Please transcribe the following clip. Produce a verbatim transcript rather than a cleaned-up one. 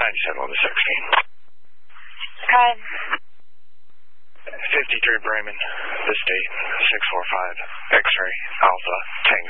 ninety-seven on the sixteen. Okay. fifty-three Bremen, this date, six four five, X-ray, Alpha, Tango.